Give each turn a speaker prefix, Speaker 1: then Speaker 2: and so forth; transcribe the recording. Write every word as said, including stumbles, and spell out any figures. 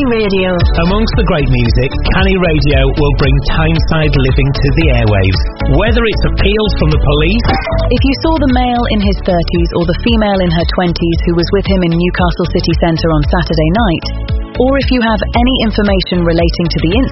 Speaker 1: Radio.
Speaker 2: Amongst the great music, Canny Radio will bring Tyneside living to the airwaves. Whether it's appeals from the police...
Speaker 3: If you saw the male in his thirties or the female in her twenties who was with him in Newcastle city centre on Saturday night, or if you have any information relating to the incident,